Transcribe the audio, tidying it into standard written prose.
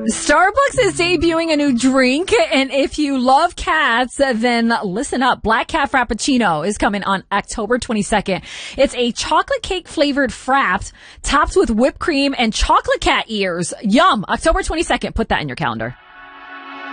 Starbucks is debuting a new drink, and if you love cats, then listen up. Black Cat Frappuccino is coming on October 22nd. It's a chocolate cake flavored frappe topped with whipped cream and chocolate cat ears. Yum! October 22nd. Put that in your calendar.